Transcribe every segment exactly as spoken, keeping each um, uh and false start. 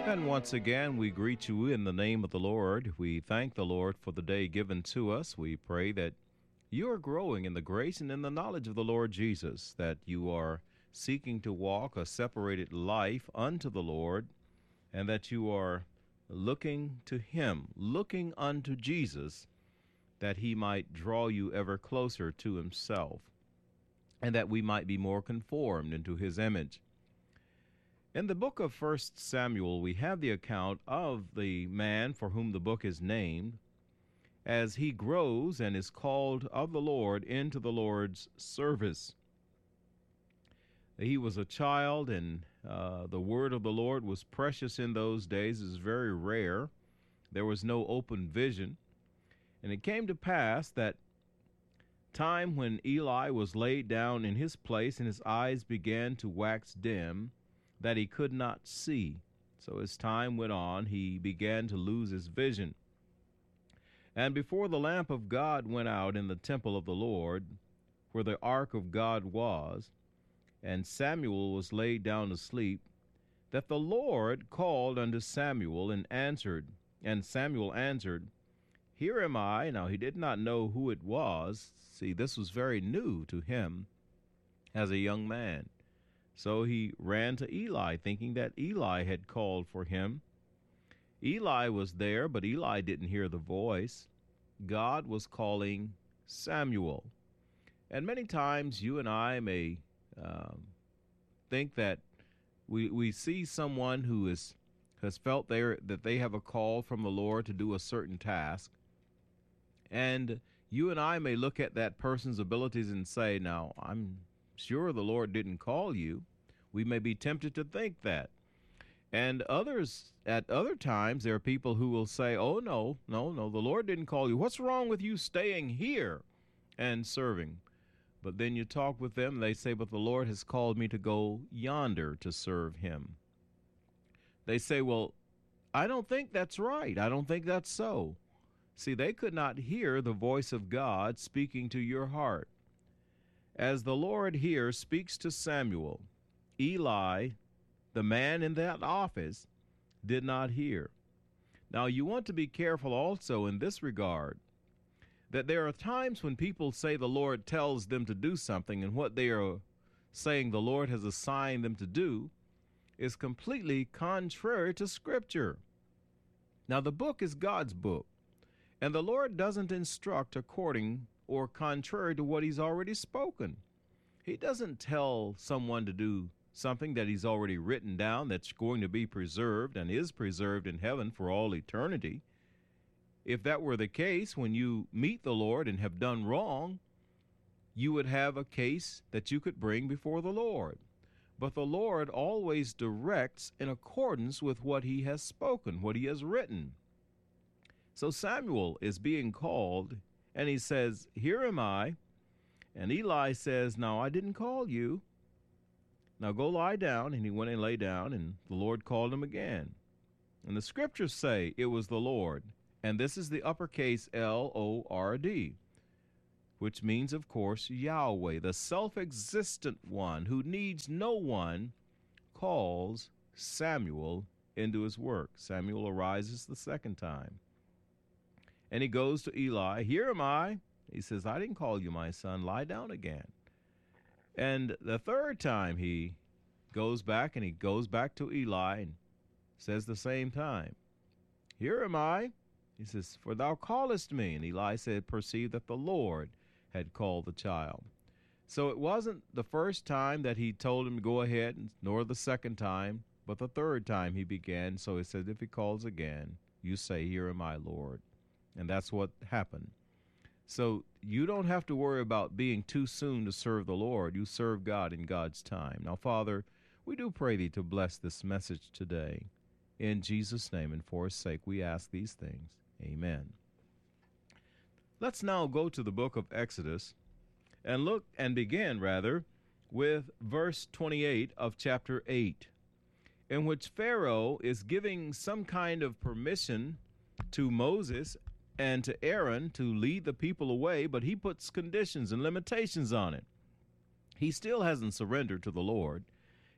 And once again, we greet you in the name of the Lord. We thank the Lord for the day given to us. We pray that you are growing in the grace and in the knowledge of the Lord Jesus, that you are seeking to walk a separated life unto the Lord, and that you are looking to Him, looking unto Jesus, that He might draw you ever closer to Himself, and that we might be more conformed into His image. In the book of First Samuel, we have the account of the man for whom the book is named, as he grows and is called of the Lord into the Lord's service. He was a child, and uh, the word of the Lord was precious in those days. It was very rare. There was no open vision. And it came to pass that time when Eli was laid down in his place and his eyes began to wax dim, that he could not see. So as time went on, he began to lose his vision. And before the lamp of God went out in the temple of the Lord, where the ark of God was, and Samuel was laid down to sleep, that the Lord called unto Samuel and answered, and Samuel answered, Here am I. Now he did not know who it was. See, this was very new to him as a young man. So he ran to Eli, thinking that Eli had called for him. Eli was there, but Eli didn't hear the voice. God was calling Samuel. And many times you and I may uh, think that we we see someone who is has felt there that they have a call from the Lord to do a certain task. And you and I may look at that person's abilities and say, now, I'm sure the Lord didn't call you. We may be tempted to think that. And others, at other times, there are people who will say, oh, no, no, no, the Lord didn't call you. What's wrong with you staying here and serving? But then you talk with them, they say, but the Lord has called me to go yonder to serve Him. They say, well, I don't think that's right. I don't think that's so. See, they could not hear the voice of God speaking to your heart. As the Lord here speaks to Samuel, Eli, the man in that office, did not hear. Now, you want to be careful also in this regard, that there are times when people say the Lord tells them to do something, and what they are saying the Lord has assigned them to do is completely contrary to Scripture. Now, the book is God's book, and the Lord doesn't instruct according or contrary to what He's already spoken. He doesn't tell someone to do something that He's already written down that's going to be preserved and is preserved in heaven for all eternity. If that were the case, when you meet the Lord and have done wrong, you would have a case that you could bring before the Lord. But the Lord always directs in accordance with what He has spoken, what He has written. So Samuel is being called, and he says, Here am I. And Eli says, No, I didn't call you. Now go lie down. And he went and lay down, and the Lord called him again. And the Scriptures say it was the Lord. And this is the uppercase L O R D, which means, of course, Yahweh, the self-existent one who needs no one, calls Samuel into his work. Samuel arises the second time. And he goes to Eli, Here am I. He says, I didn't call you, my son. Lie down again. And the third time he goes back, and he goes back to Eli and says the same time, Here am I. He says, For thou callest me. And Eli said, Perceive that the Lord had called the child. So it wasn't the first time that he told him to go ahead, nor the second time, but the third time he began. So he said, If he calls again, you say, Here am I, Lord. And that's what happened. So you don't have to worry about being too soon to serve the Lord. You serve God in God's time. Now, Father, we do pray Thee to bless this message today. In Jesus' name and for His sake, we ask these things. Amen. Let's now go to the book of Exodus and look and begin, rather, with verse twenty-eight of chapter eight, in which Pharaoh is giving some kind of permission to Moses and to Aaron to lead the people away, but he puts conditions and limitations on it. He still hasn't surrendered to the Lord.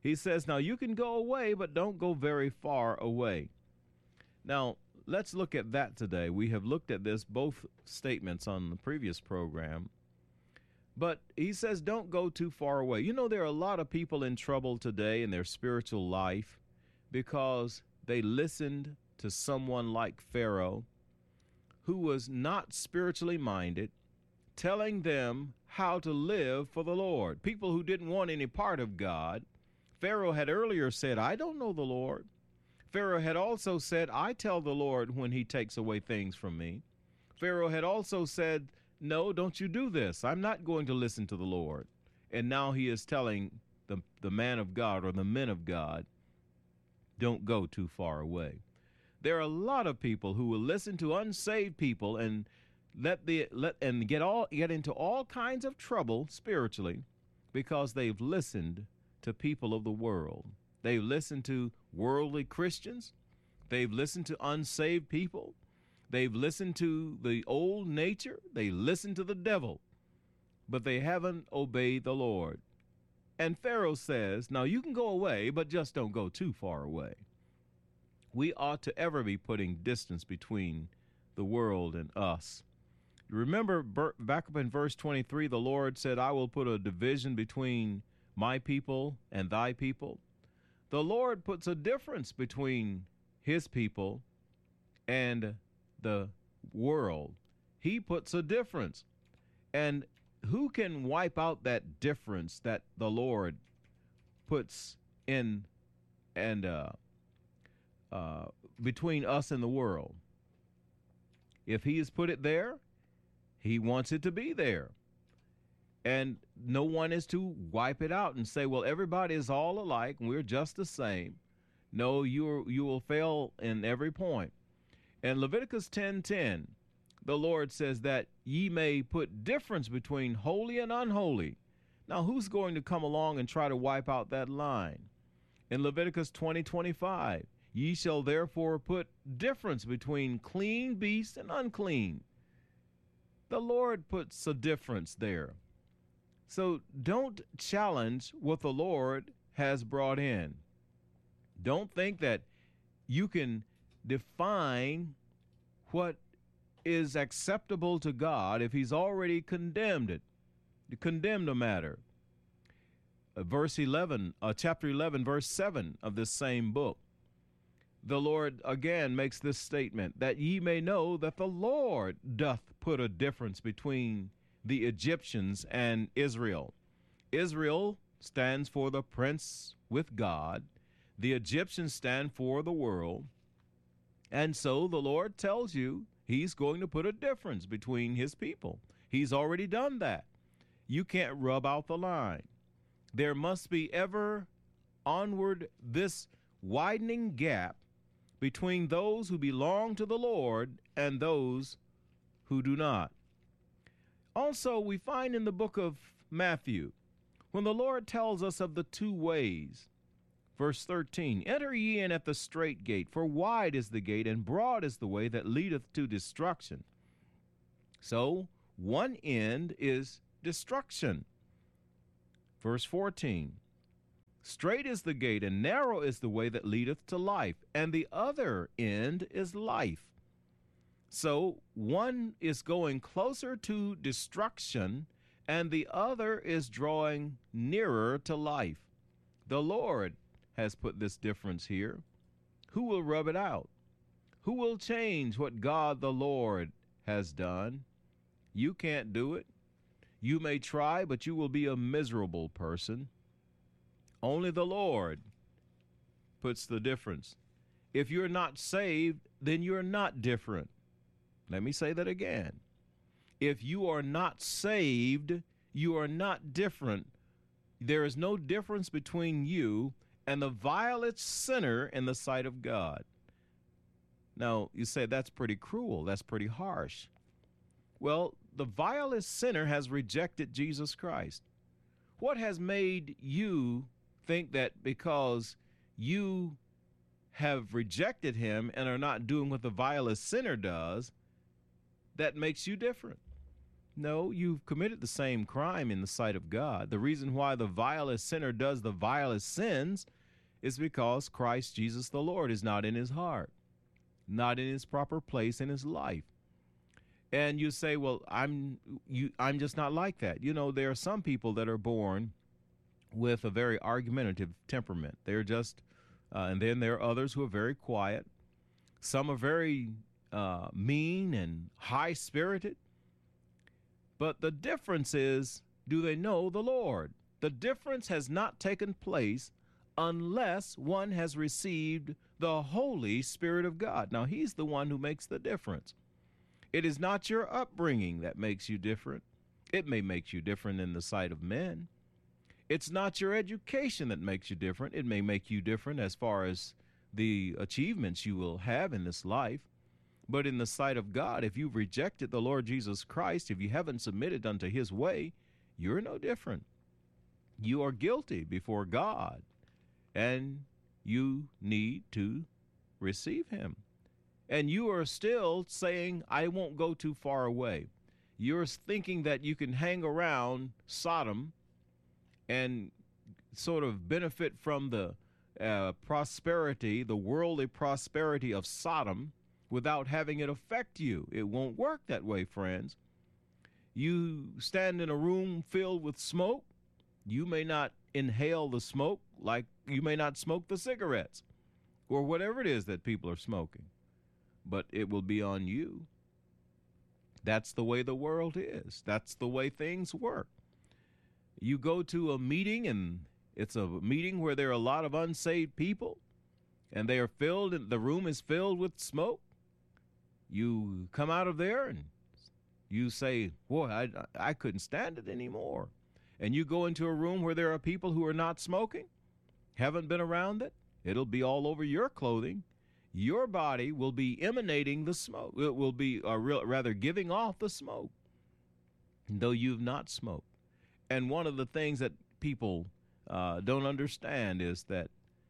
He says, now you can go away, but don't go very far away. Now, let's look at that today. We have looked at this, both statements on the previous program. But he says, don't go too far away. You know, there are a lot of people in trouble today in their spiritual life because they listened to someone like Pharaoh, who was not spiritually minded, telling them how to live for the Lord. People who didn't want any part of God. Pharaoh had earlier said, I don't know the Lord. Pharaoh had also said, I tell the Lord when he takes away things from me. Pharaoh had also said, no, don't you do this. I'm not going to listen to the Lord. And now he is telling the, the man of God or the men of God, don't go too far away. There are a lot of people who will listen to unsaved people and let the let and get all get into all kinds of trouble spiritually because they've listened to people of the world. They've listened to worldly Christians. They've listened to unsaved people. They've listened to the old nature. They listened to the devil, but they haven't obeyed the Lord. And Pharaoh says, now you can go away, but just don't go too far away. We ought to ever be putting distance between the world and us. Remember back up in verse twenty-three, the Lord said, I will put a division between my people and thy people. The Lord puts a difference between his people and the world. He puts a difference. And who can wipe out that difference that the Lord puts in and uh, uh, between us and the world? If he has put it there, he wants it to be there. And no one is to wipe it out and say, well, everybody is all alike and we're just the same. No, you you will fail in every point. In Leviticus ten ten, the Lord says that ye may put difference between holy and unholy. Now, who's going to come along and try to wipe out that line? In Leviticus twenty twenty-five, ye shall therefore put difference between clean beasts and unclean. The Lord puts a difference there. So don't challenge what the Lord has brought in. Don't think that you can define what is acceptable to God if he's already condemned it, condemned a matter. Uh, verse eleven, uh, chapter eleven, verse seven of this same book. The Lord again makes this statement, that ye may know that the Lord doth put a difference between the Egyptians and Israel. Israel stands for the prince with God. The Egyptians stand for the world. And so the Lord tells you he's going to put a difference between his people. He's already done that. You can't rub out the line. There must be ever onward this widening gap between those who belong to the Lord and those who do not. Also, we find in the book of Matthew, when the Lord tells us of the two ways, verse thirteen, enter ye in at the strait gate, for wide is the gate, and broad is the way that leadeth to destruction. So, one end is destruction. Verse fourteen, strait is the gate, and narrow is the way that leadeth to life, and the other end is life. So one is going closer to destruction, and the other is drawing nearer to life. The Lord has put this difference here. Who will rub it out? Who will change what God the Lord has done? You can't do it. You may try, but you will be a miserable person. Only the Lord puts the difference. If you're not saved, then you're not different. Let me say that again. If you are not saved, you are not different. There is no difference between you and the vilest sinner in the sight of God. Now, you say that's pretty cruel. That's pretty harsh. Well, the vilest sinner has rejected Jesus Christ. What has made you think that because you have rejected him and are not doing what the vilest sinner does, that makes you different? No, you've committed the same crime in the sight of God. The reason why the vilest sinner does the vilest sins is because Christ Jesus the Lord is not in his heart, not in his proper place in his life. And you say, well, I'm you I'm just not like that. You know, there are some people that are born with a very argumentative temperament. They're just, uh, and then there are others who are very quiet. Some are very uh, mean and high-spirited. But the difference is, do they know the Lord? The difference has not taken place unless one has received the Holy Spirit of God. Now, he's the one who makes the difference. It is not your upbringing that makes you different. It may make you different in the sight of men. It's not your education that makes you different. It may make you different as far as the achievements you will have in this life. But in the sight of God, if you've rejected the Lord Jesus Christ, if you haven't submitted unto his way, you're no different. You are guilty before God, and you need to receive him. And you are still saying, I won't go too far away. You're thinking that you can hang around Sodom and sort of benefit from the uh, prosperity, the worldly prosperity of Sodom without having it affect you. It won't work that way, friends. You stand in a room filled with smoke. You may not inhale the smoke, like you may not smoke the cigarettes or whatever it is that people are smoking, but it will be on you. That's the way the world is. That's the way things work. You go to a meeting, and it's a meeting where there are a lot of unsaved people, and they are filled, and the room is filled with smoke. You come out of there and you say, boy, I, I couldn't stand it anymore. And you go into a room where there are people who are not smoking, haven't been around it. It'll be all over your clothing. Your body will be emanating the smoke. It will be uh, real, rather giving off the smoke, though you've not smoked. And one of the things that people uh, don't understand is that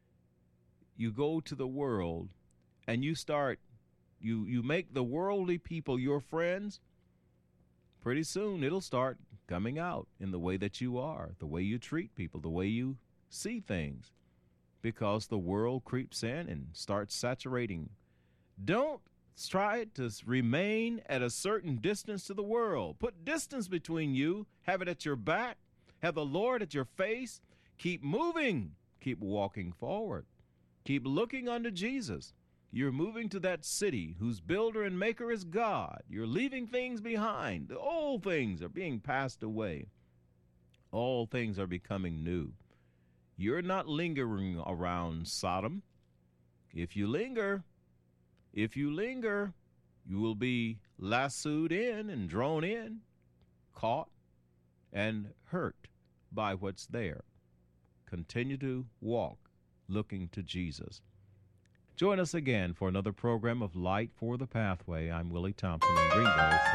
you go to the world and you start, you, you make the worldly people your friends. Pretty soon it'll start coming out in the way that you are, the way you treat people, the way you see things, because the world creeps in and starts saturating. Don't try to remain at a certain distance to the world. Put distance between you. Have it at your back. Have the Lord at your face. Keep moving. Keep walking forward. Keep looking unto Jesus. You're moving to that city whose builder and maker is God. You're leaving things behind. The old things are being passed away. All things are becoming new. You're not lingering around Sodom. If you linger, if you linger, you will be lassoed in and drawn in, caught and hurt by what's there. Continue to walk looking to Jesus. Join us again for another program of Light for the Pathway. I'm Willie Thompson in Greenville.